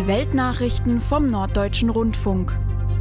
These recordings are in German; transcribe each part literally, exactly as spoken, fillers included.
Weltnachrichten vom Norddeutschen Rundfunk.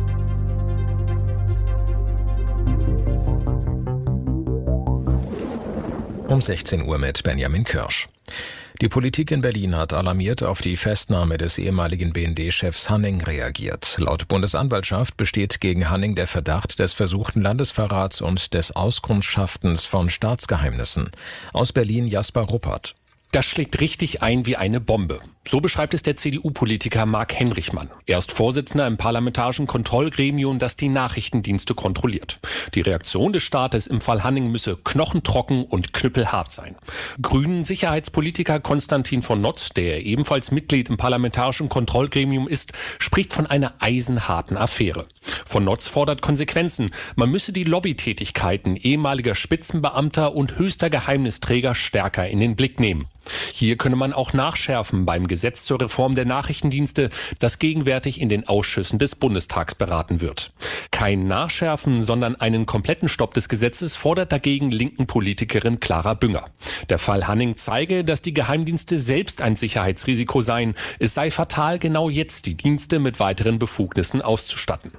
Um sechzehn Uhr mit Benjamin Kirsch. Die Politik in Berlin hat alarmiert auf die Festnahme des ehemaligen B N D-Chefs Hanning reagiert. Laut Bundesanwaltschaft besteht gegen Hanning der Verdacht des versuchten Landesverrats und des Auskunftschaftens von Staatsgeheimnissen. Aus Berlin Jasper Ruppert. Das schlägt richtig ein wie eine Bombe. So beschreibt es der C D U-Politiker Marc Henrichmann. Er ist Vorsitzender im parlamentarischen Kontrollgremium, das die Nachrichtendienste kontrolliert. Die Reaktion des Staates im Fall Hanning müsse knochentrocken und knüppelhart sein. Grünen-Sicherheitspolitiker Konstantin von Notz, der ebenfalls Mitglied im parlamentarischen Kontrollgremium ist, spricht von einer eisenharten Affäre. Von Notz fordert Konsequenzen. Man müsse die Lobbytätigkeiten ehemaliger Spitzenbeamter und höchster Geheimnisträger stärker in den Blick nehmen. Hier könne man auch nachschärfen beim Gesetz zur Reform der Nachrichtendienste, das gegenwärtig in den Ausschüssen des Bundestags beraten wird. Kein Nachschärfen, sondern einen kompletten Stopp des Gesetzes fordert dagegen linken Politikerin Clara Bünger. Der Fall Hanning zeige, dass die Geheimdienste selbst ein Sicherheitsrisiko seien. Es sei fatal, genau jetzt die Dienste mit weiteren Befugnissen auszustatten.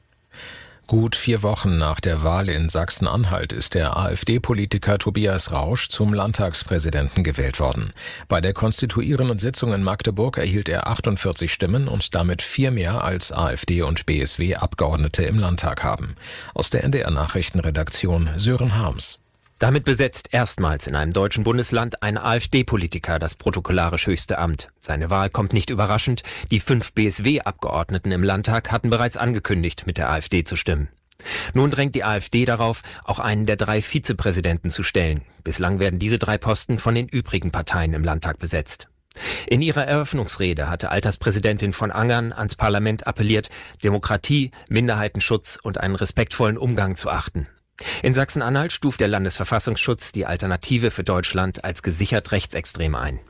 Gut vier Wochen nach der Wahl in Sachsen-Anhalt ist der AfD-Politiker Tobias Rausch zum Landtagspräsidenten gewählt worden. Bei der konstituierenden Sitzung in Magdeburg erhielt er achtundvierzig Stimmen und damit vier mehr als AfD und B S W-Abgeordnete im Landtag haben. Aus der N D R-Nachrichtenredaktion Sören Harms. Damit besetzt erstmals in einem deutschen Bundesland ein AfD-Politiker das protokollarisch höchste Amt. Seine Wahl kommt nicht überraschend. Die fünf B S W-Abgeordneten im Landtag hatten bereits angekündigt, mit der AfD zu stimmen. Nun drängt die AfD darauf, auch einen der drei Vizepräsidenten zu stellen. Bislang werden diese drei Posten von den übrigen Parteien im Landtag besetzt. In ihrer Eröffnungsrede hatte Alterspräsidentin von Angern ans Parlament appelliert, Demokratie, Minderheitenschutz und einen respektvollen Umgang zu achten. In Sachsen-Anhalt stuft der Landesverfassungsschutz die Alternative für Deutschland als gesichert rechtsextrem ein.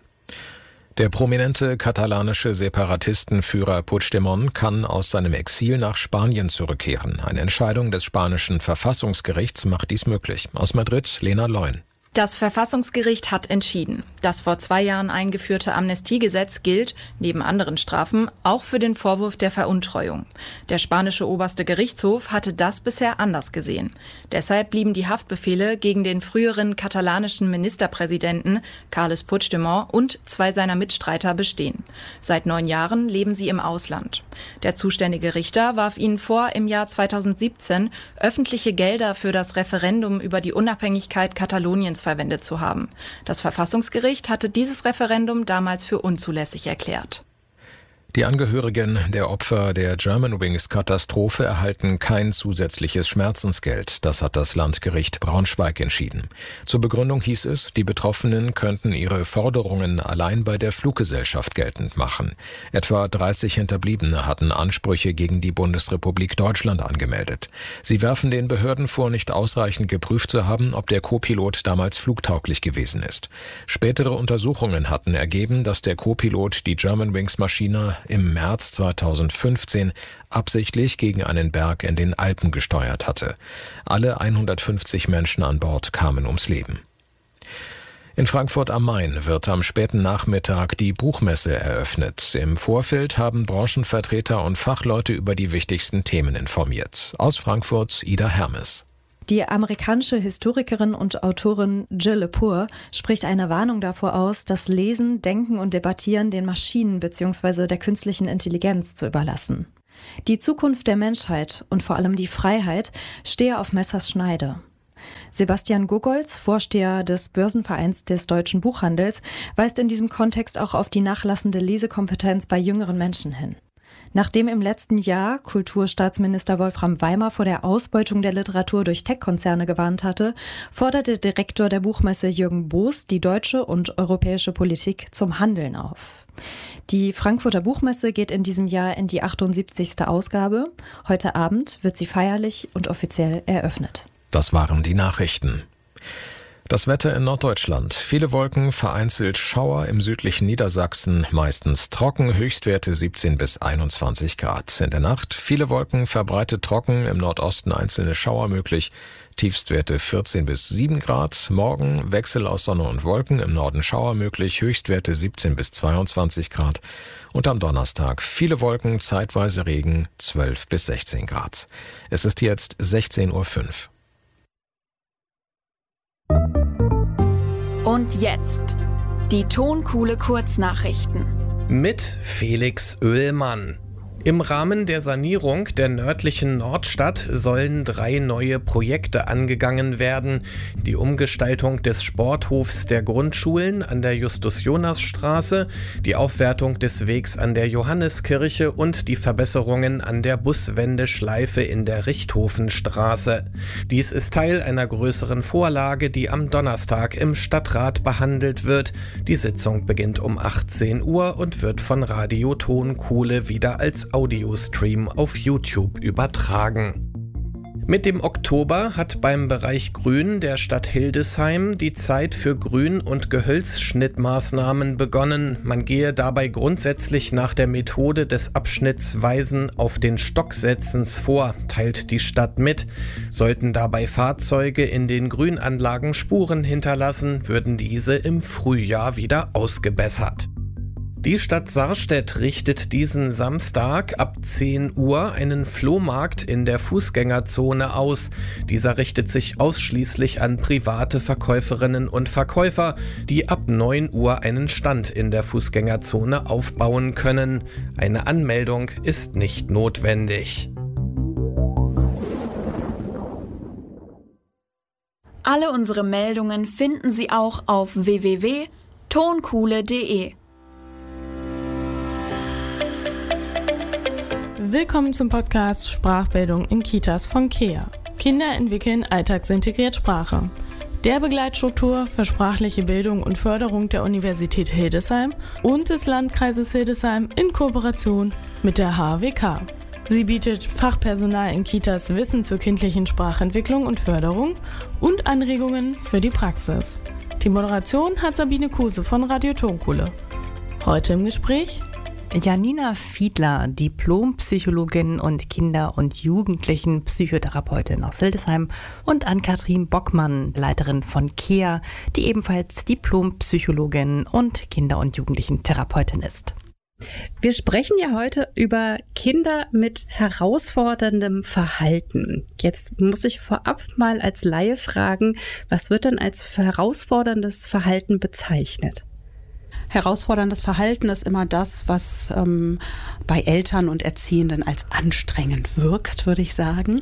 Der prominente katalanische Separatistenführer Puigdemont kann aus seinem Exil nach Spanien zurückkehren. Eine Entscheidung des spanischen Verfassungsgerichts macht dies möglich. Aus Madrid, Lena Leun. Das Verfassungsgericht hat entschieden. Das vor zwei Jahren eingeführte Amnestiegesetz gilt, neben anderen Strafen, auch für den Vorwurf der Veruntreuung. Der spanische oberste Gerichtshof hatte das bisher anders gesehen. Deshalb blieben die Haftbefehle gegen den früheren katalanischen Ministerpräsidenten Carles Puigdemont und zwei seiner Mitstreiter bestehen. Seit neun Jahren leben sie im Ausland. Der zuständige Richter warf ihnen vor, im Jahr zweitausendsiebzehn öffentliche Gelder für das Referendum über die Unabhängigkeit Kataloniens verwendet zu haben. Das Verfassungsgericht hatte dieses Referendum damals für unzulässig erklärt. Die Angehörigen der Opfer der Germanwings-Katastrophe erhalten kein zusätzliches Schmerzensgeld. Das hat das Landgericht Braunschweig entschieden. Zur Begründung hieß es, die Betroffenen könnten ihre Forderungen allein bei der Fluggesellschaft geltend machen. Etwa dreißig Hinterbliebene hatten Ansprüche gegen die Bundesrepublik Deutschland angemeldet. Sie werfen den Behörden vor, nicht ausreichend geprüft zu haben, ob der Co-Pilot damals flugtauglich gewesen ist. Spätere Untersuchungen hatten ergeben, dass der Co-Pilot die Germanwings-Maschine im März zweitausendfünfzehn absichtlich gegen einen Berg in den Alpen gesteuert hatte. Alle hundertfünfzig Menschen an Bord kamen ums Leben. In Frankfurt am Main wird am späten Nachmittag die Buchmesse eröffnet. Im Vorfeld haben Branchenvertreter und Fachleute über die wichtigsten Themen informiert. Aus Frankfurt Ida Hermes. Die amerikanische Historikerin und Autorin Jill Lepore spricht eine Warnung davor aus, das Lesen, Denken und Debattieren den Maschinen bzw. der künstlichen Intelligenz zu überlassen. Die Zukunft der Menschheit und vor allem die Freiheit stehe auf Messers Schneide. Sebastian Gogolz, Vorsteher des Börsenvereins des deutschen Buchhandels, weist in diesem Kontext auch auf die nachlassende Lesekompetenz bei jüngeren Menschen hin. Nachdem im letzten Jahr Kulturstaatsminister Wolfram Weimer vor der Ausbeutung der Literatur durch Tech-Konzerne gewarnt hatte, forderte Direktor der Buchmesse Jürgen Boos die deutsche und europäische Politik zum Handeln auf. Die Frankfurter Buchmesse geht in diesem Jahr in die achtundsiebzigste Ausgabe. Heute Abend wird sie feierlich und offiziell eröffnet. Das waren die Nachrichten. Das Wetter in Norddeutschland. Viele Wolken, vereinzelt Schauer im südlichen Niedersachsen, meistens trocken, Höchstwerte siebzehn bis einundzwanzig Grad. In der Nacht viele Wolken, verbreitet trocken, im Nordosten einzelne Schauer möglich, Tiefstwerte vierzehn bis sieben Grad. Morgen Wechsel aus Sonne und Wolken, im Norden Schauer möglich, Höchstwerte siebzehn bis zweiundzwanzig Grad. Und am Donnerstag viele Wolken, zeitweise Regen, zwölf bis sechzehn Grad. Es ist jetzt sechzehn Uhr fünf. Und jetzt die Tonkuhle Kurznachrichten. Mit Felix Oehlmann. Im Rahmen der Sanierung der nördlichen Nordstadt sollen drei neue Projekte angegangen werden. Die Umgestaltung des Sporthofs der Grundschulen an der Justus-Jonas-Straße, die Aufwertung des Wegs an der Johanneskirche und die Verbesserungen an der Buswendeschleife in der Richthofenstraße. Dies ist Teil einer größeren Vorlage, die am Donnerstag im Stadtrat behandelt wird. Die Sitzung beginnt um achtzehn Uhr und wird von Radio Tonkuhle wieder als Audiostream auf YouTube übertragen. Mit dem Oktober hat beim Bereich Grün der Stadt Hildesheim die Zeit für Grün- und Gehölzschnittmaßnahmen begonnen. Man gehe dabei grundsätzlich nach der Methode des abschnittsweisen auf den Stocksetzens vor, teilt die Stadt mit. Sollten dabei Fahrzeuge in den Grünanlagen Spuren hinterlassen, würden diese im Frühjahr wieder ausgebessert. Die Stadt Sarstedt richtet diesen Samstag ab zehn Uhr einen Flohmarkt in der Fußgängerzone aus. Dieser richtet sich ausschließlich an private Verkäuferinnen und Verkäufer, die ab neun Uhr einen Stand in der Fußgängerzone aufbauen können. Eine Anmeldung ist nicht notwendig. Alle unsere Meldungen finden Sie auch auf w w w punkt tonkuhle punkt de. Willkommen zum Podcast Sprachbildung in Kitas von K E A. Kinder entwickeln alltagsintegriert Sprache. Der Begleitstruktur für sprachliche Bildung und Förderung der Universität Hildesheim und des Landkreises Hildesheim in Kooperation mit der H W K. Sie bietet Fachpersonal in Kitas Wissen zur kindlichen Sprachentwicklung und Förderung und Anregungen für die Praxis. Die Moderation hat Sabine Kuse von Radio Tonkuhle. Heute im Gespräch Janina Fiedler, Diplompsychologin und Kinder- und Jugendlichen-Psychotherapeutin aus Hildesheim und Ann-Kathrin Bockmann, Leiterin von K E A, die ebenfalls Diplompsychologin und Kinder- und Jugendlichen-Therapeutin ist. Wir sprechen ja heute über Kinder mit herausforderndem Verhalten. Jetzt muss ich vorab mal als Laie fragen, was wird denn als herausforderndes Verhalten bezeichnet? Herausforderndes Verhalten ist immer das, was ähm, bei Eltern und Erziehenden als anstrengend wirkt, würde ich sagen.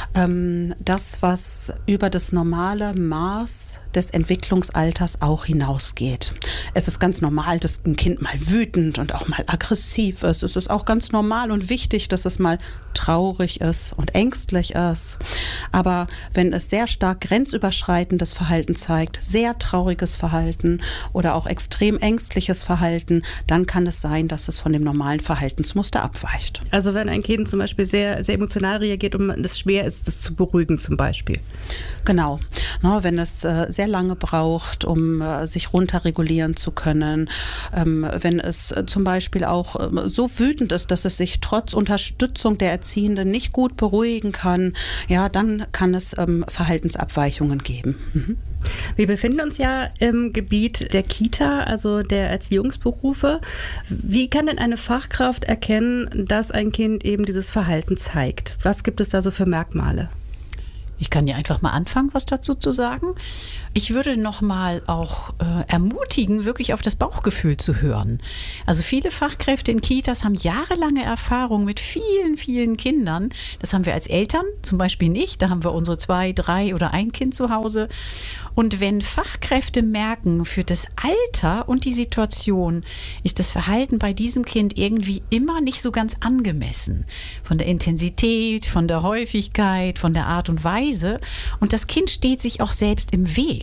Ähm, das, was über das normale Maß des Entwicklungsalters auch hinausgeht. Es ist ganz normal, dass ein Kind mal wütend und auch mal aggressiv ist. Es ist auch ganz normal und wichtig, dass es mal traurig ist und ängstlich ist. Aber wenn es sehr stark grenzüberschreitendes Verhalten zeigt, sehr trauriges Verhalten oder auch extrem ängstliches Verhalten, dann kann es sein, dass es von dem normalen Verhaltensmuster abweicht. Also wenn ein Kind zum Beispiel sehr, sehr emotional reagiert und es schwer ist, das zu beruhigen zum Beispiel. Genau. No, wenn es äh, sehr lange braucht, um äh, sich runterregulieren zu können, ähm, wenn es äh, zum Beispiel auch äh, so wütend ist, dass es sich trotz Unterstützung der Erziehenden nicht gut beruhigen kann, ja, dann kann es ähm, Verhaltensabweichungen geben. Mhm. Wir befinden uns ja im Gebiet der Kita, also der Erziehungsberufe. Wie kann denn eine Fachkraft erkennen, dass ein Kind eben dieses Verhalten zeigt? Was gibt es da so für Merkmale? Ich kann ja einfach mal anfangen, was dazu zu sagen. Ich würde noch mal auch äh, ermutigen, wirklich auf das Bauchgefühl zu hören. Also viele Fachkräfte in Kitas haben jahrelange Erfahrung mit vielen, vielen Kindern. Das haben wir als Eltern zum Beispiel nicht. Da haben wir unsere zwei, drei oder ein Kind zu Hause. Und wenn Fachkräfte merken, für das Alter und die Situation ist das Verhalten bei diesem Kind irgendwie immer nicht so ganz angemessen. Von der Intensität, von der Häufigkeit, von der Art und Weise. Und das Kind steht sich auch selbst im Weg.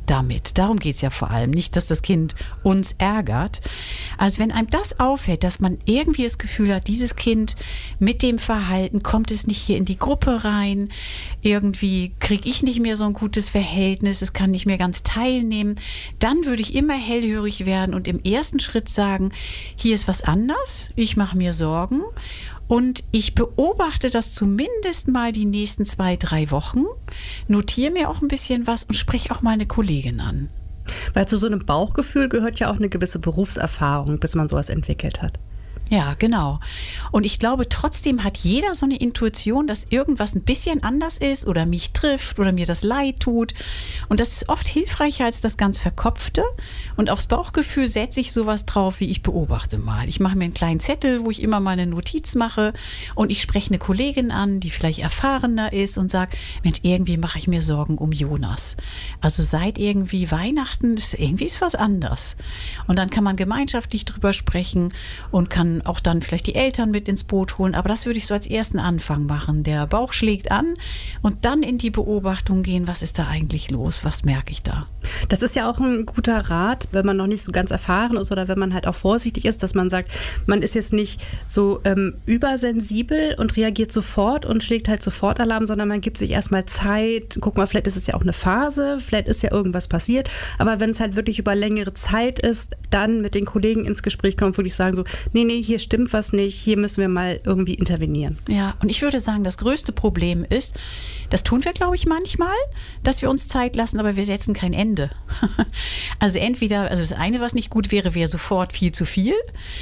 damit. Darum geht es ja vor allem. Nicht, dass das Kind uns ärgert. Also wenn einem das auffällt, dass man irgendwie das Gefühl hat, dieses Kind mit dem Verhalten kommt es nicht hier in die Gruppe rein, irgendwie kriege ich nicht mehr so ein gutes Verhältnis, es kann nicht mehr ganz teilnehmen, dann würde ich immer hellhörig werden und im ersten Schritt sagen, hier ist was anders, ich mache mir Sorgen. Und ich beobachte das zumindest mal die nächsten zwei, drei Wochen, notiere mir auch ein bisschen was und spreche auch mal eine Kollegin an. Weil zu so einem Bauchgefühl gehört ja auch eine gewisse Berufserfahrung, bis man sowas entwickelt hat. Ja, genau. Und ich glaube, trotzdem hat jeder so eine Intuition, dass irgendwas ein bisschen anders ist oder mich trifft oder mir das leid tut. Und das ist oft hilfreicher als das ganz Verkopfte. Und aufs Bauchgefühl setze ich sowas drauf, wie ich beobachte mal. Ich mache mir einen kleinen Zettel, wo ich immer mal eine Notiz mache und ich spreche eine Kollegin an, die vielleicht erfahrener ist und sage, Mensch, irgendwie mache ich mir Sorgen um Jonas. Also seit irgendwie Weihnachten, ist, irgendwie ist was anders. Und dann kann man gemeinschaftlich drüber sprechen und kann auch dann vielleicht die Eltern mit ins Boot holen. Aber das würde ich so als ersten Anfang machen. Der Bauch schlägt an und dann in die Beobachtung gehen, was ist da eigentlich los? Was merke ich da? Das ist ja auch ein guter Rat, wenn man noch nicht so ganz erfahren ist oder wenn man halt auch vorsichtig ist, dass man sagt, man ist jetzt nicht so ähm, übersensibel und reagiert sofort und schlägt halt sofort Alarm, sondern man gibt sich erstmal Zeit. Guck mal, vielleicht ist es ja auch eine Phase, vielleicht ist ja irgendwas passiert. Aber wenn es halt wirklich über längere Zeit ist, dann mit den Kollegen ins Gespräch kommen und wirklich sagen so, nee, nee, hier stimmt was nicht, hier müssen wir mal irgendwie intervenieren. Ja, und ich würde sagen, das größte Problem ist, das tun wir, glaube ich, manchmal, dass wir uns Zeit lassen, aber wir setzen kein Ende. Also entweder, also das eine, was nicht gut wäre, wäre sofort viel zu viel.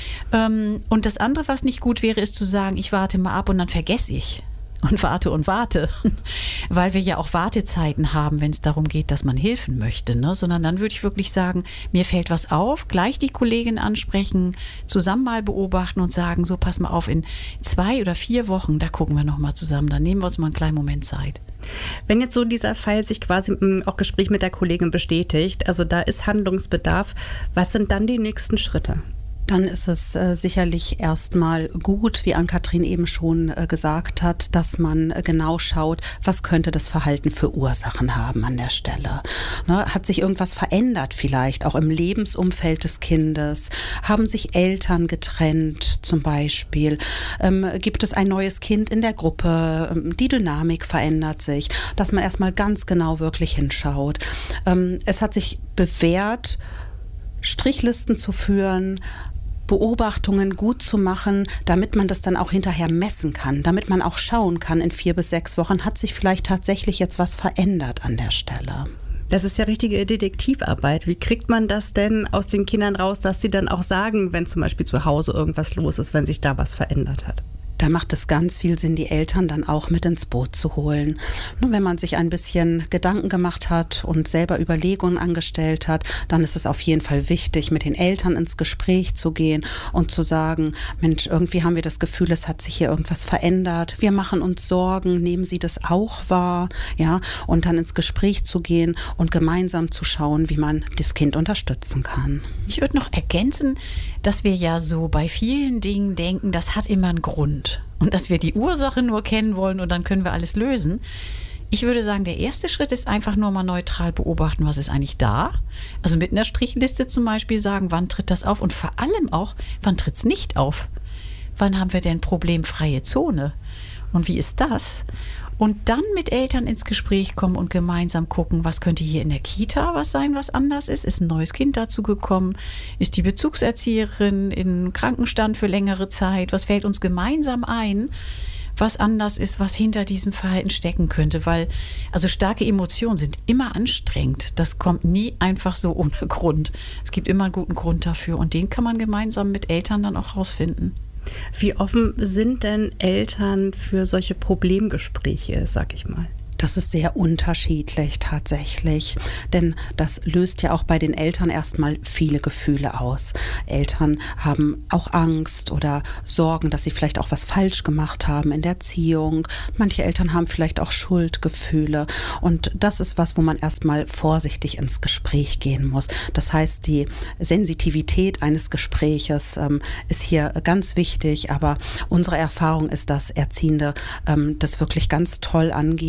Und das andere, was nicht gut wäre, ist zu sagen, ich warte mal ab und dann vergesse ich. Und warte und warte, weil wir ja auch Wartezeiten haben, wenn es darum geht, dass man helfen möchte, ne? Sondern dann würde ich wirklich sagen, mir fällt was auf, gleich die Kollegin ansprechen, zusammen mal beobachten und sagen, so pass mal auf, in zwei oder vier Wochen, da gucken wir nochmal zusammen, dann nehmen wir uns mal einen kleinen Moment Zeit. Wenn jetzt so dieser Fall sich quasi im auch Gespräch mit der Kollegin bestätigt, also da ist Handlungsbedarf, was sind dann die nächsten Schritte? Dann ist es äh, sicherlich erstmal gut, wie Ann-Kathrin eben schon äh, gesagt hat, dass man äh, genau schaut, was könnte das Verhalten für Ursachen haben an der Stelle. Ne, hat sich irgendwas verändert vielleicht, auch im Lebensumfeld des Kindes? Haben sich Eltern getrennt zum Beispiel? Ähm, gibt es ein neues Kind in der Gruppe? Ähm, die Dynamik verändert sich, dass man erstmal ganz genau wirklich hinschaut. Ähm, es hat sich bewährt, Strichlisten zu führen, Beobachtungen gut zu machen, damit man das dann auch hinterher messen kann, damit man auch schauen kann, in vier bis sechs Wochen hat sich vielleicht tatsächlich jetzt was verändert an der Stelle. Das ist ja richtige Detektivarbeit. Wie kriegt man das denn aus den Kindern raus, dass sie dann auch sagen, wenn zum Beispiel zu Hause irgendwas los ist, wenn sich da was verändert hat? Da macht es ganz viel Sinn, die Eltern dann auch mit ins Boot zu holen. Nur wenn man sich ein bisschen Gedanken gemacht hat und selber Überlegungen angestellt hat, dann ist es auf jeden Fall wichtig, mit den Eltern ins Gespräch zu gehen und zu sagen, Mensch, irgendwie haben wir das Gefühl, es hat sich hier irgendwas verändert. Wir machen uns Sorgen, nehmen Sie das auch wahr? Ja, und dann ins Gespräch zu gehen und gemeinsam zu schauen, wie man das Kind unterstützen kann. Ich würde noch ergänzen, dass wir ja so bei vielen Dingen denken, das hat immer einen Grund. Und dass wir die Ursache nur kennen wollen und dann können wir alles lösen. Ich würde sagen, der erste Schritt ist einfach nur mal neutral beobachten, was ist eigentlich da. Also mit einer Strichliste zum Beispiel sagen, wann tritt das auf und vor allem auch, wann tritt es nicht auf. Wann haben wir denn problemfreie Zone? Und wie ist das? Und dann mit Eltern ins Gespräch kommen und gemeinsam gucken, was könnte hier in der Kita was sein, was anders ist. Ist ein neues Kind dazu gekommen? Ist die Bezugserzieherin in Krankenstand für längere Zeit? Was fällt uns gemeinsam ein, was anders ist, was hinter diesem Verhalten stecken könnte? Weil also starke Emotionen sind immer anstrengend. Das kommt nie einfach so ohne Grund. Es gibt immer einen guten Grund dafür und den kann man gemeinsam mit Eltern dann auch rausfinden. Wie offen sind denn Eltern für solche Problemgespräche, sag ich mal? Das ist sehr unterschiedlich tatsächlich, denn das löst ja auch bei den Eltern erstmal viele Gefühle aus. Eltern haben auch Angst oder Sorgen, dass sie vielleicht auch was falsch gemacht haben in der Erziehung. Manche Eltern haben vielleicht auch Schuldgefühle und das ist was, wo man erstmal vorsichtig ins Gespräch gehen muss. Das heißt, die Sensitivität eines Gespräches ähm, ist hier ganz wichtig, aber unsere Erfahrung ist, dass Erziehende ähm, das wirklich ganz toll angehen.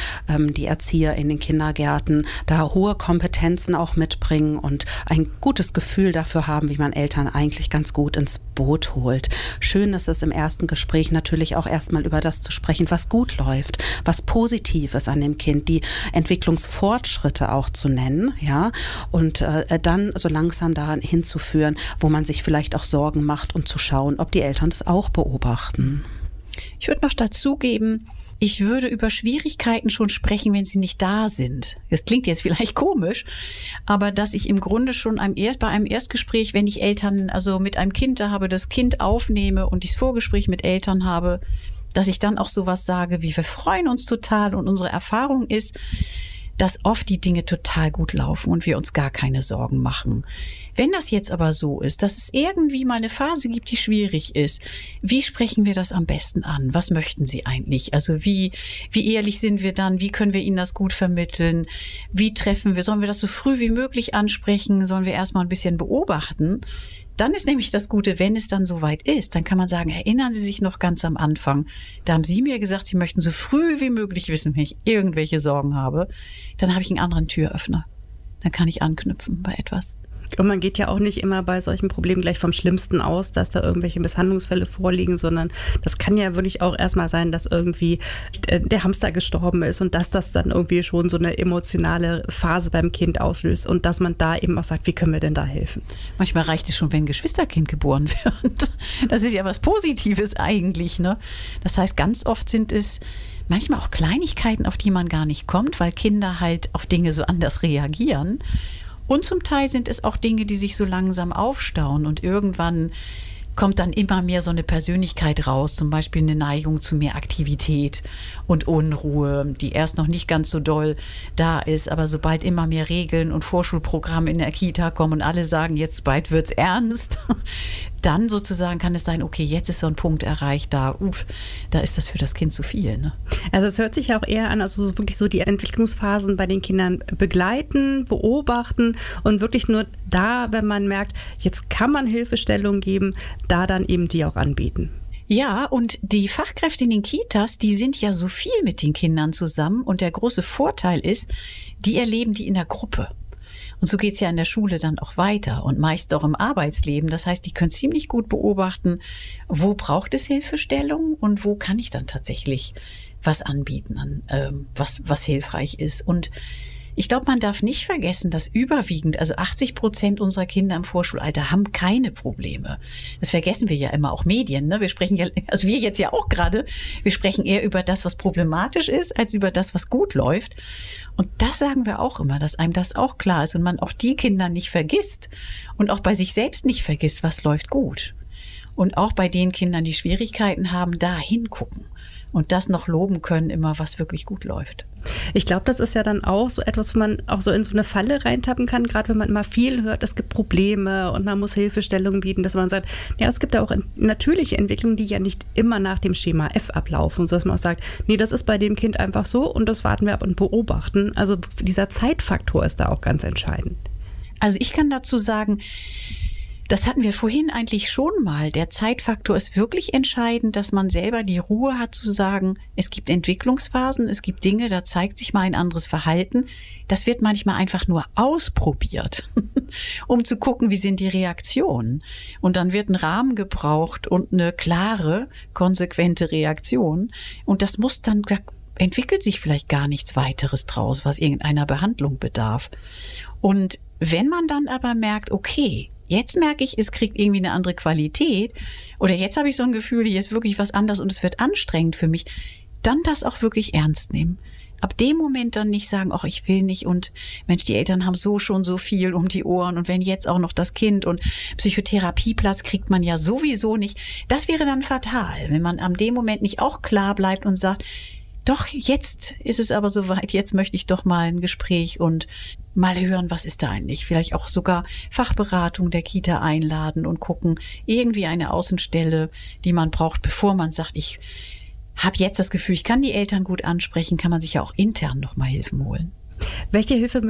ähm, die Erzieher in den Kindergärten da hohe Kompetenzen auch mitbringen und ein gutes Gefühl dafür haben, wie man Eltern eigentlich ganz gut ins Boot holt. Schön ist es im ersten Gespräch natürlich auch erstmal über das zu sprechen, was gut läuft, was positiv ist an dem Kind, die Entwicklungsfortschritte auch zu nennen, ja, und äh, dann so langsam daran hinzuführen, wo man sich vielleicht auch Sorgen macht und zu schauen, ob die Eltern das auch beobachten. Ich würde noch dazugeben, ich würde über Schwierigkeiten schon sprechen, wenn sie nicht da sind. Das klingt jetzt vielleicht komisch, aber dass ich im Grunde schon einem Erst, bei einem Erstgespräch, wenn ich Eltern, also mit einem Kind da habe, das Kind aufnehme und das Vorgespräch mit Eltern habe, dass ich dann auch sowas sage, wie wir freuen uns total und unsere Erfahrung ist, dass oft die Dinge total gut laufen und wir uns gar keine Sorgen machen. Wenn das jetzt aber so ist, dass es irgendwie mal eine Phase gibt, die schwierig ist, wie sprechen wir das am besten an? Was möchten Sie eigentlich? Also wie, wie ehrlich sind wir dann? Wie können wir Ihnen das gut vermitteln? Wie treffen wir? Sollen wir das so früh wie möglich ansprechen? Sollen wir erstmal ein bisschen beobachten? Dann ist nämlich das Gute, wenn es dann soweit ist, dann kann man sagen, erinnern Sie sich noch ganz am Anfang, da haben Sie mir gesagt, Sie möchten so früh wie möglich wissen, wenn ich irgendwelche Sorgen habe, dann habe ich einen anderen Türöffner. Dann kann ich anknüpfen bei etwas. Und man geht ja auch nicht immer bei solchen Problemen gleich vom Schlimmsten aus, dass da irgendwelche Misshandlungsfälle vorliegen, sondern das kann ja wirklich auch erstmal sein, dass irgendwie der Hamster gestorben ist und dass das dann irgendwie schon so eine emotionale Phase beim Kind auslöst und dass man da eben auch sagt, wie können wir denn da helfen? Manchmal reicht es schon, wenn ein Geschwisterkind geboren wird. Das ist ja was Positives eigentlich, ne? Das heißt, ganz oft sind es manchmal auch Kleinigkeiten, auf die man gar nicht kommt, weil Kinder halt auf Dinge so anders reagieren. Und zum Teil sind es auch Dinge, die sich so langsam aufstauen und irgendwann kommt dann immer mehr so eine Persönlichkeit raus, zum Beispiel eine Neigung zu mehr Aktivität und Unruhe, die erst noch nicht ganz so doll da ist, aber sobald immer mehr Regeln und Vorschulprogramme in der Kita kommen und alle sagen, jetzt bald wird's ernst, dann sozusagen kann es sein, okay, jetzt ist so ein Punkt erreicht, da, uff, da ist das für das Kind zu viel. Ne? Also es hört sich ja auch eher an, also so wirklich so die Entwicklungsphasen bei den Kindern begleiten, beobachten und wirklich nur da, wenn man merkt, jetzt kann man Hilfestellung geben, da dann eben die auch anbieten. Ja, und die Fachkräfte in den Kitas, die sind ja so viel mit den Kindern zusammen und der große Vorteil ist, die erleben die in der Gruppe. Und so geht's ja in der Schule dann auch weiter und meist auch im Arbeitsleben. Das heißt, die können ziemlich gut beobachten, wo braucht es Hilfestellung und wo kann ich dann tatsächlich was anbieten, an, ähm, was, was hilfreich ist. Und ich glaube, man darf nicht vergessen, dass überwiegend, also achtzig Prozent unserer Kinder im Vorschulalter haben keine Probleme. Das vergessen wir ja immer, auch Medien. Ne? Wir sprechen ja, also wir jetzt ja auch gerade, wir sprechen eher über das, was problematisch ist, als über das, was gut läuft. Und das sagen wir auch immer, dass einem das auch klar ist und man auch die Kinder nicht vergisst und auch bei sich selbst nicht vergisst, was läuft gut. Und auch bei den Kindern, die Schwierigkeiten haben, da hingucken. Und das noch loben können, immer was wirklich gut läuft. Ich glaube, das ist ja dann auch so etwas, wo man auch so in so eine Falle reintappen kann, gerade wenn man immer viel hört, es gibt Probleme und man muss Hilfestellung bieten, dass man sagt, ja, es gibt ja auch natürliche Entwicklungen, die ja nicht immer nach dem Schema F ablaufen, sodass man auch sagt, nee, das ist bei dem Kind einfach so und das warten wir ab und beobachten. Also dieser Zeitfaktor ist da auch ganz entscheidend. Also ich kann dazu sagen, das hatten wir vorhin eigentlich schon mal. Der Zeitfaktor ist wirklich entscheidend, dass man selber die Ruhe hat zu sagen, es gibt Entwicklungsphasen, es gibt Dinge, da zeigt sich mal ein anderes Verhalten. Das wird manchmal einfach nur ausprobiert, um zu gucken, wie sind die Reaktionen. Und dann wird ein Rahmen gebraucht und eine klare, konsequente Reaktion. Und das muss dann, entwickelt sich vielleicht gar nichts weiteres draus, was irgendeiner Behandlung bedarf. Und wenn man dann aber merkt, okay, jetzt merke ich, es kriegt irgendwie eine andere Qualität oder jetzt habe ich so ein Gefühl, hier ist wirklich was anderes und es wird anstrengend für mich, dann das auch wirklich ernst nehmen. Ab dem Moment dann nicht sagen, ach, ich will nicht und Mensch, die Eltern haben so schon so viel um die Ohren und wenn jetzt auch noch das Kind und Psychotherapieplatz kriegt man ja sowieso nicht. Das wäre dann fatal, wenn man am dem Moment nicht auch klar bleibt und sagt, doch, jetzt ist es aber soweit, jetzt möchte ich doch mal ein Gespräch und mal hören, was ist da eigentlich? Vielleicht auch sogar Fachberatung der Kita einladen und gucken, irgendwie eine Außenstelle, die man braucht, bevor man sagt, ich habe jetzt das Gefühl, ich kann die Eltern gut ansprechen, kann man sich ja auch intern noch mal Hilfen holen. Welche Hilfe